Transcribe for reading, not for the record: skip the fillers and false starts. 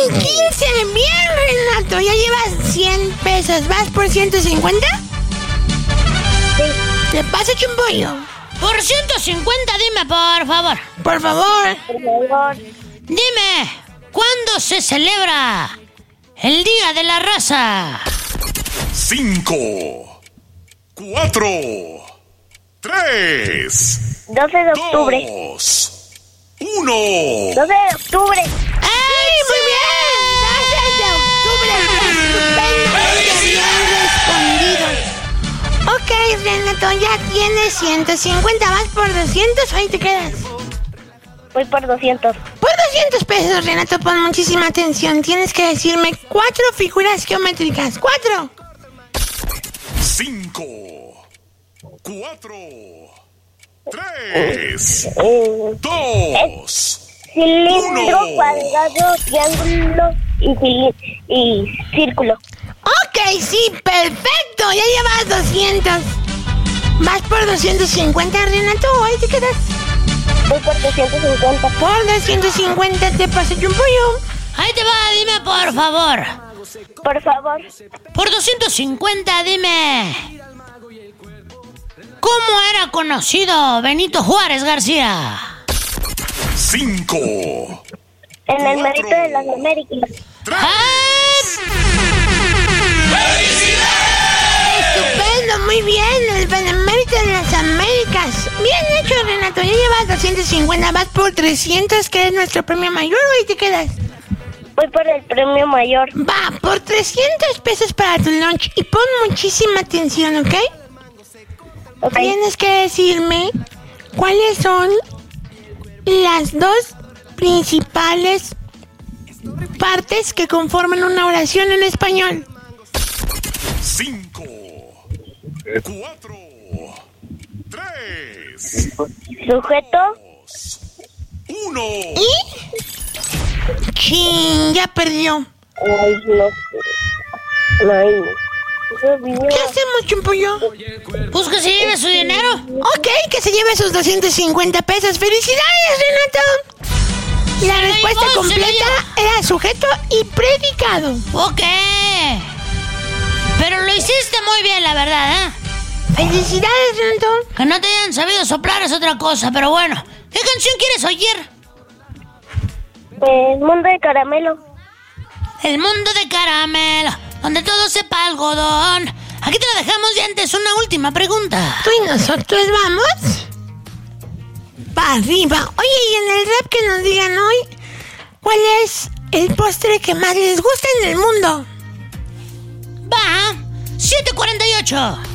15. Bien, Renato. Ya llevas 100 pesos. ¿Vas por 150? Sí. ¿Te pasa, Chumpollo? Por 150, dime, por favor. Por favor. Por favor. Dime, ¿cuándo se celebra el Día de la Raza? 5, 4, 3, 12 de octubre. 2, 1. 12 de octubre. ¡Ay, muy bien! 12 de octubre. Estupendamente bien respondido. Ok, Renato, ya tienes 150. ¿Vas por 200 o ahí te quedas? Voy por 200. Por 200 pesos, Renato, pon muchísima atención. Tienes que decirme 4 figuras geométricas. 4. 5, 4, 3, 2, Cilindro, 1. cuadrado, triángulo y círculo. Ok, sí, perfecto. Ya llevas 200. ¿Vas por 250, Renato, o ahí te quedas? Voy por 250. Por 250 te paso un pollo. Ahí te va, dime, por favor. Por favor. Por 250, dime. ¿Cómo era conocido Benito Juárez García? 5, En el mérito de las Américas. 3. Estupendo, muy bien. El Benemérito de las Américas. Bien hecho, Renato. Ya llevas 250. Vas por 300, que es nuestro premio mayor, o ahí te quedas. Voy por el premio mayor. Va, por 300 pesos para tu lunch. Y pon muchísima atención, ¿ok? Ok. Tienes que decirme cuáles son las dos principales partes que conforman una oración en español. 5, 4, 3, Sujeto. 1. ¿Y? ¡Chin! Ya perdió. Ay, no. Ay, no. ¿Qué hacemos, Chumpollo? Pues que se lleve su dinero. Ok, que se lleve sus 250 pesos. ¡Felicidades, Renato! La respuesta llevó, se lo completa era sujeto y predicado. Ok. Pero lo hiciste muy bien, la verdad, ¿eh? ¡Felicidades, Renato! Que no te hayan sabido soplar es otra cosa, pero bueno. ¿Qué canción quieres oír? Mundo de caramelo. El mundo de caramelo, donde todo sepa algodón. Aquí te lo dejamos y antes una última pregunta. ¿Tú y nosotros vamos? ¡Para arriba! Oye, y en el rap que nos digan hoy, ¿cuál es el postre que más les gusta en el mundo? Va, 7:48.